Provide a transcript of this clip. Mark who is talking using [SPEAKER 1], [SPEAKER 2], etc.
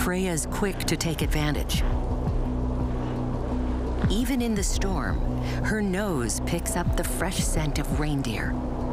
[SPEAKER 1] Freya's quick to take advantage. Even in the storm, her nose picks up the fresh scent of reindeer.